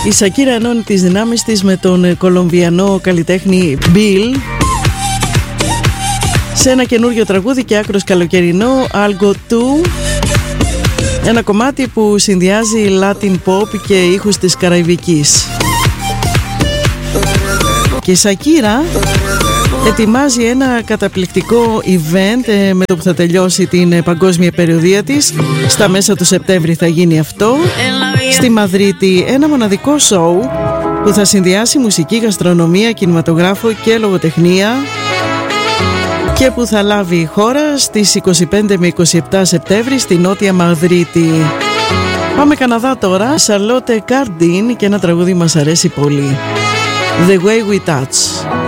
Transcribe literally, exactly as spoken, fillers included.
Η Σακίρα ενώνει τις δυνάμεις της με τον κολομβιανό καλλιτέχνη Bill σε ένα καινούριο τραγούδι και άκρος καλοκαιρινό, Algo two. Ένα κομμάτι που συνδυάζει Latin pop και ήχους της Καραϊβικής. Και η Σακίρα ετοιμάζει ένα καταπληκτικό event ε, με το που θα τελειώσει την ε, παγκόσμια περιοδεία της. Στα μέσα του Σεπτέμβρη θα γίνει αυτό στη Μαδρίτη, ένα μοναδικό σοου που θα συνδυάσει μουσική, γαστρονομία, κινηματογράφο και λογοτεχνία και που θα λάβει η χώρα στις είκοσι πέντε με είκοσι επτά Σεπτέμβρη στη Νότια Μαδρίτη. Πάμε Καναδά τώρα. Charlotte Cardin και ένα τραγούδι μας αρέσει πολύ, The Way We Touch.